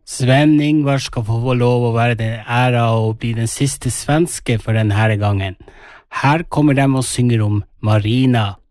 Sven Ingvar skal få lov å være den æra å bli den siste svenske for denne gangen. Her kommer de og synger om Marina.